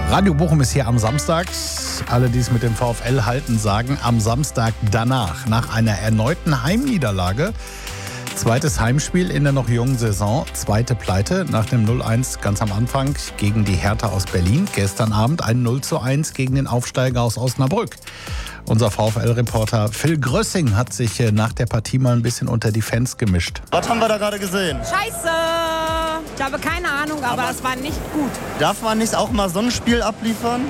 Radio Bochum ist hier am Samstag. Alle, die es mit dem VfL halten, sagen am Samstag danach, nach einer erneuten Heimniederlage. Zweites Heimspiel in der noch jungen Saison, zweite Pleite nach dem 0-1 ganz am Anfang gegen die Hertha aus Berlin. Gestern Abend ein 0-1 gegen den Aufsteiger aus Osnabrück. Unser VfL-Reporter Phil Grössing hat sich nach der Partie mal ein bisschen unter die Fans gemischt. Was haben wir da gerade gesehen? Scheiße! Ich habe keine Ahnung, aber es war nicht gut. Darf man nicht auch mal so ein Spiel abliefern?